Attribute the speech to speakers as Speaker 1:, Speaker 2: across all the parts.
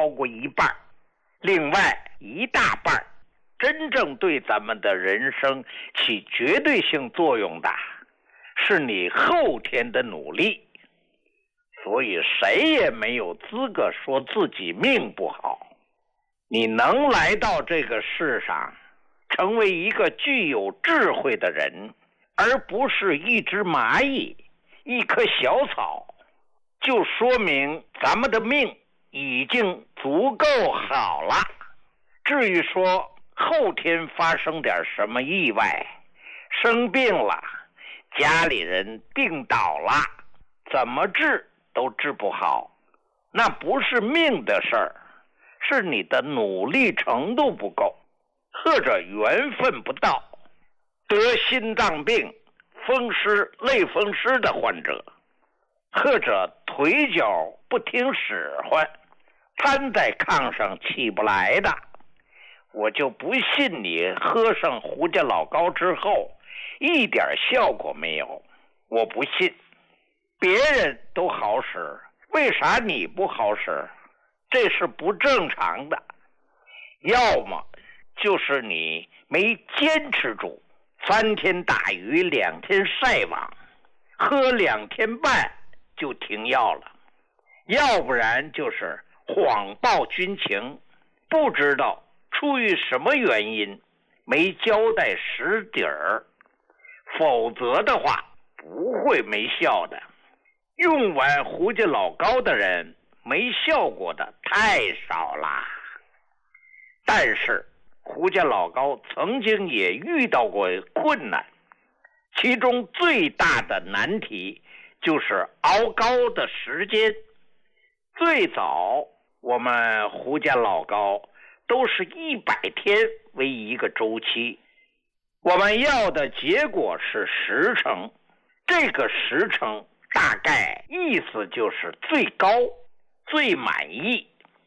Speaker 1: 超过一半，另外一大半真正对咱们的人生起绝对性作用的是你后天的努力。所以谁也没有资格说自己命不好。你能来到这个世上成为一个具有智慧的人，而不是一只蚂蚁一棵小草，就说明咱们的命已经足够好了。至于说后天发生点什么意外，生病了，家里人病倒了，怎么治都治不好，那不是命的事儿，是你的努力程度不够，或者缘分不到。得心脏病、风湿、类风湿的患者，或者腿脚不听使唤，瘫在炕上起不来的，我就不信你喝上胡家老膏之后一点效果没有，我不信。别人都好使，为啥你不好使？这是不正常的。要么就是你没坚持住，3天打鱼2天晒网，喝2天半就停药了；要不然就是谎报军情，不知道出于什么原因没交代实底儿，否则的话不会没效的。用完胡家老膏的人没效果的太少了。但是胡家老膏曾经也遇到过困难，其中最大的难题就是熬膏的时间。最早我们胡家老膏都是100天为一个周期，我们要的结果是10成，这个10成大概意思就是最高最满意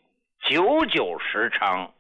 Speaker 1: ，9910成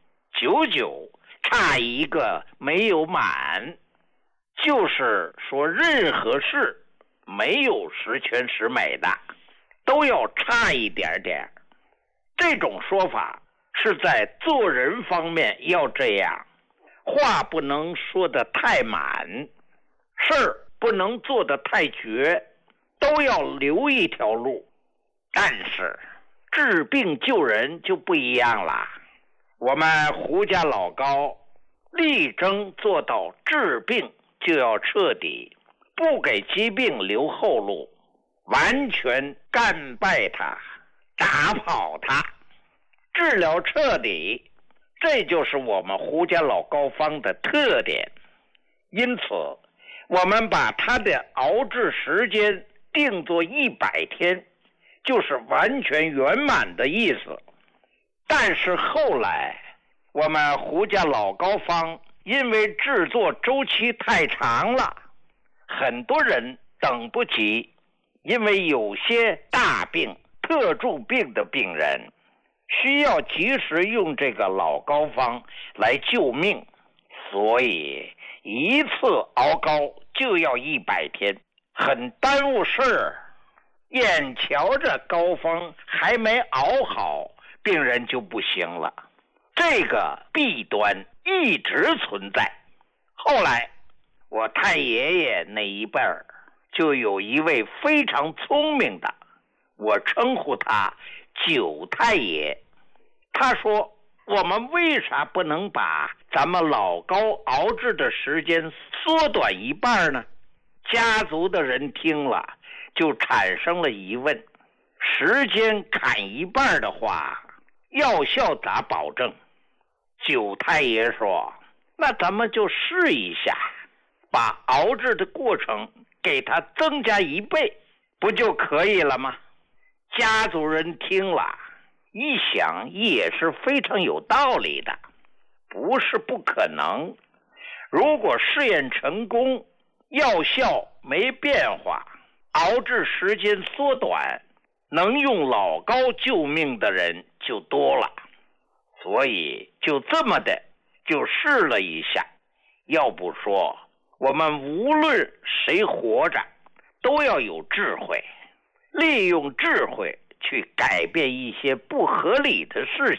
Speaker 1: ，99差一个没有满，就是说任何事没有十全十美的，都要差一点点。这种说法是在做人方面要这样，话不能说得太满，事儿不能做得太绝，都要留一条路。但是治病救人就不一样了，我们胡家老膏力争做到治病就要彻底，不给疾病留后路，完全干败它，打跑它，治疗彻底，这就是我们胡家老膏方的特点。因此我们把它的熬制时间定做100天，就是完全圆满的意思。但是后来我们胡家老膏方因为制作周期太长了，很多人等不及，因为有些大病特殊病的病人需要及时用这个老膏方来救命，所以一次熬膏就要100天，很耽误事儿。眼瞧着膏方还没熬好，病人就不行了，这个弊端一直存在。后来我太爷爷那一辈儿就有一位非常聪明的，我称呼他九太爷。他说，我们为啥不能把咱们老膏熬制的时间缩短一半呢？家族的人听了就产生了疑问，时间砍一半的话，药效咋保证？九太爷说，那咱们就试一下，把熬制的过程给它增加1倍，不就可以了吗？家族人听了一想，也是非常有道理的，不是不可能。如果试验成功，药效没变化，熬制时间缩短，能用老膏救命的人就多了。所以就这么的就试了一下。要不说我们无论谁活着都要有智慧，利用智慧去改变一些不合理的事情。